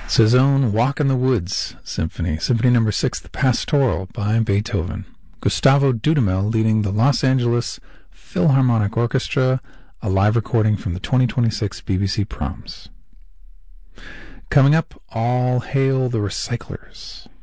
It's his own Walk in the Woods Symphony, Symphony No. 6, The Pastoral by Beethoven. Gustavo Dudamel leading the Los Angeles Philharmonic Orchestra, a live recording from the 2026 BBC Proms. Coming up, All Hail the Recyclers.